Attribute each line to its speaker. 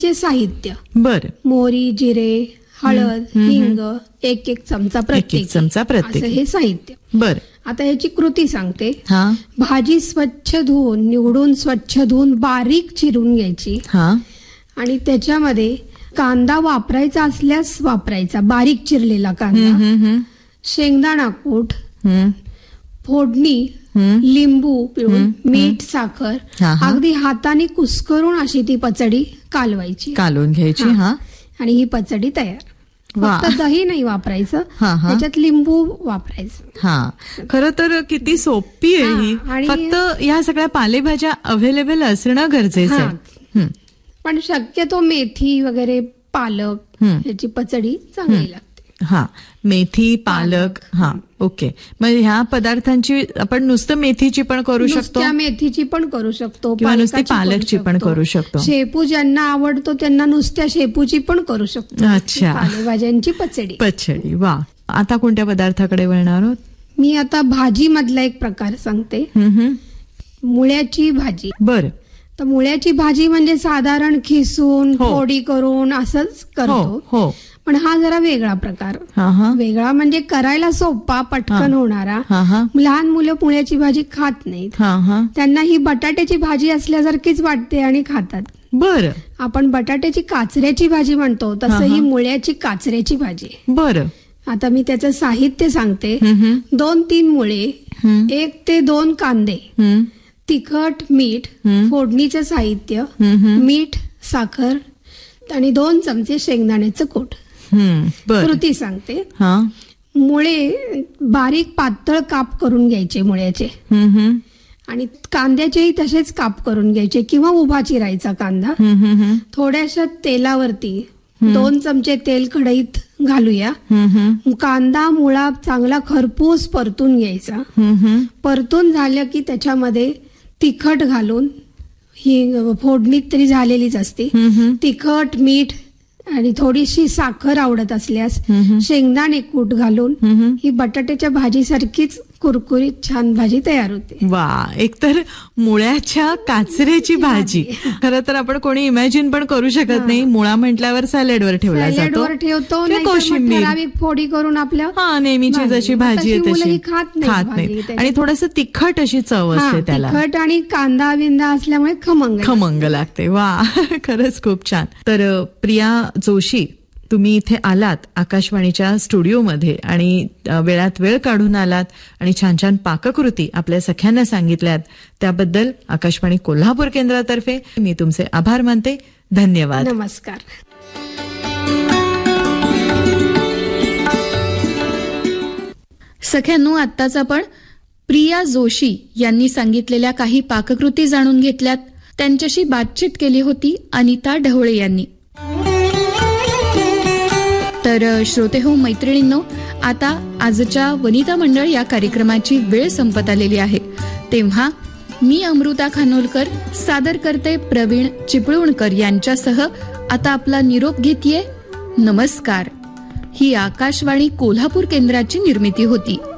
Speaker 1: चे साहित्य
Speaker 2: बर.
Speaker 1: मोहरी, जिरे, हळद, हिंग, एक चमचा प्रत्येक असं हे साहित्य.
Speaker 2: बर.
Speaker 1: आता याची कृती सांगते.
Speaker 2: हा.
Speaker 1: भाजी स्वच्छ धुवून निवडून स्वच्छ धुवून बारीक चिरून घ्यायची.
Speaker 2: हा.
Speaker 1: आणि त्याच्यामध्ये कांदा वापरायचा असल्यास वापरायचा, बारीक चिरलेला कांदा, शेंगदाणा कूट, फोडणी, लिंबू पिळून, मीठ, साखर, अगदी हाताने कुस्करून अशी ती पचडी कालवायची,
Speaker 2: कालवून घ्यायची. हा.
Speaker 1: आणि ही पचडी तयार. फक्त दही नाही वापरायचं, त्याच्यात लिंबू वापरायचं.
Speaker 2: हा. खरं तर किती सोपी आहे ही. फक्त ह्या सगळ्या पालेभाज्या अवेलेबल असणं गरजेचं आहे.
Speaker 1: पण शक्यतो मेथी वगैरे, पालक याची पचडी चांगली लागते.
Speaker 2: हा. मेथी, पालक. हा. ओके. म्हणजे ह्या पदार्थांची आपण नुसतं मेथीची पण करू शकतो,
Speaker 1: मेथीची पण करू शकतो,
Speaker 2: किंवा नुसती पालकची पण करू शकतो.
Speaker 1: शेपू ज्यांना आवडतो त्यांना नुसत्या शेपूची पण करू शकतो.
Speaker 2: अच्छा.
Speaker 1: पालेभाज्यांची पचडी.
Speaker 2: वा. आता कोणत्या पदार्थाकडे वळणार आहोत?
Speaker 1: मी आता भाजी मधला एक प्रकार सांगते. मुळ्याची भाजी.
Speaker 2: बर.
Speaker 1: तर मुळ्याची भाजी म्हणजे साधारण खिसून फोडी करून असंच करतो. पण हा जरा वेगळा प्रकार. वेगळा म्हणजे करायला सोपा, पटकन होणारा. लहान मुलं मुळ्याची भाजी खात नाहीत. त्यांना ही बटाट्याची भाजी असल्यासारखीच वाटते आणि खातात.
Speaker 2: बर. आपण
Speaker 1: बटाट्याची काचऱ्याची भाजी म्हणतो, तसं ही मुळ्याची काचऱ्याची भाजी.
Speaker 2: बर.
Speaker 1: आता मी त्याचं साहित्य सांगते. 2-3 मुळे, 1 ते 2 कांदे, तिखट, मीठ, फोडणीचं साहित्य, मीठ, साखर आणि 2 चमचे शेंगदाण्याचं कूट. कृती सांगते. मुळे बारीक पातळ काप करून घ्यायचे मुळ्याचे, आणि कांद्याचेही तसेच काप करून घ्यायचे किंवा उभा चिरायचा कांदा. थोड्याशा तेलावरती 2 चमचे तेल कढईत घालूया. कांदा मुळा चांगला खरपूस परतून घ्यायचा. परतून झालं की त्याच्यामध्ये तिखट घालून, ही फोडणीत तरी झालेलीच असते, तिखट, मीठ आणि थोडीशी साखर आवडत असल्यास शेंगदाणे कूट घालून ही बटाट्याच्या भाजीसारखीच कुरकुरीत छान भाजी तयार होते.
Speaker 2: वा. एकतर मुळ्याच्या काचऱ्याची भाजी. खरं तर आपण कोणी इमॅजिन पण करू शकत नाही. मुळा म्हटल्यावर सॅलेडवर ठेवला जातो,
Speaker 1: ठेवतो,
Speaker 2: कोशिंबीर
Speaker 1: फोडी करून आपल्या
Speaker 2: नेहमीची जशी भाजी आहे तशी
Speaker 1: खात
Speaker 2: नाही. आणि थोडस तिखट अशी चव असते त्याला.
Speaker 1: तिखट आणि कांदा विंदा असल्यामुळे खमंग
Speaker 2: लागते. वा. खरंच खूप छान. तर प्रिया जोशी, तुम्ही इथे आलात आकाशवाणीच्या स्टुडिओमध्ये आणि वेळात वेळ काढून आलात आणि छान छान पाककृती आपल्या सख्यांना सांगितल्यात, त्याबद्दल आकाशवाणी कोल्हापूर केंद्रातर्फे मी तुमचे आभार मानते. धन्यवाद.
Speaker 1: नमस्कार.
Speaker 3: सख्यांनो, आत्ताच आपण प्रिया जोशी यांनी सांगितलेल्या काही पाककृती जाणून घेतल्यात. त्यांच्याशी बातचीत केली होती अनिता ढवळे यांनी. तर श्रोते हो, मैत्रिणींनो, आता आजच्या वनिता मंडळ या कार्यक्रमाची वेळ संपत आलेली आहे. तेव्हा मी अमृता खानोलकर सादर करते प्रवीण चिपळूणकर यांच्यासह आता आपला निरोप घेतेय. नमस्कार. ही आकाशवाणी कोल्हापूर केंद्राची निर्मिती होती.